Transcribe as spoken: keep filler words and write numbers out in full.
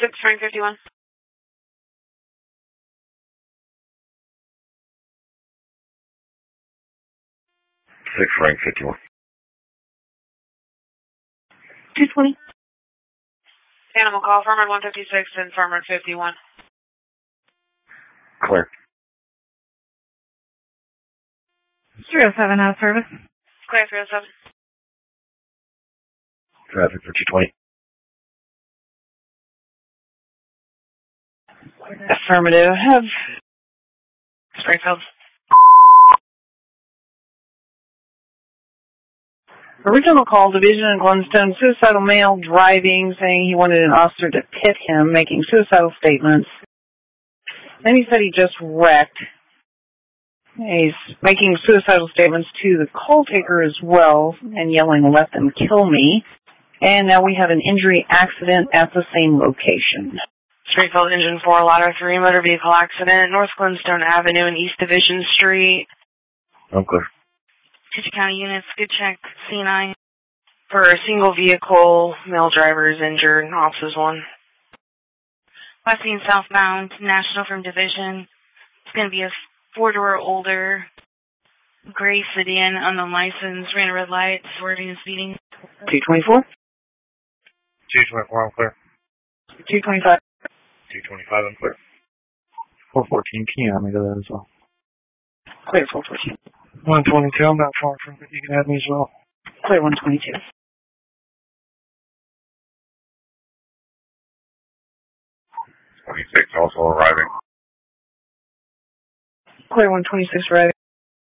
six Frank fifty-one. six Frank fifty-one. two twenty. Animal call, Farmer one fifty-six and Farmer fifty-one. Clear. three oh seven out of service. Clear, three oh seven. Traffic for two twenty. Affirmative. Have Springfield. Original call, division in Glenstone, suicidal male driving, saying he wanted an officer to pit him, making suicidal statements. Then he said he just wrecked. He's making suicidal statements to the call taker as well and yelling, "Let them kill me." And now we have an injury accident at the same location. Springfield Engine four, Ladder three, motor vehicle accident, North Glenstone Avenue and East Division Street. I'm clear. Kitchen County units, good check, C nine. For a single vehicle, male driver is injured, officers one. Last seen southbound, National from Division. It's going to be a four-door older gray sedan on the license, ran a red light, swerving and speeding. two twenty-four? two twenty-four, I'm clear. two twenty-five. two twenty-five, I'm clear. four fourteen, can you add me to that as well? Clear, four fourteen. one twenty-two, I'm not far from it. You can add me as well. Clear, one twenty-two. twenty-six also arriving. Clear, one twenty-six arriving.